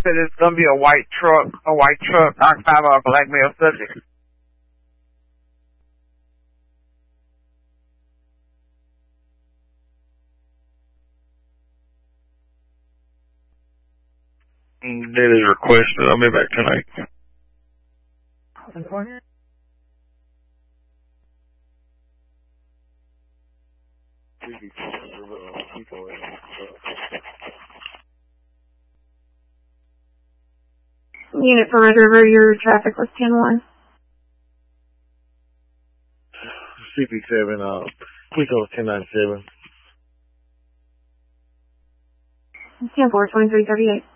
said it's gonna be a white truck occupied by a black male subject. That is requested. I'll be back tonight. Unit for Red River, your traffic was 10-1. CP7, Quico 1097. 10-4, 2338.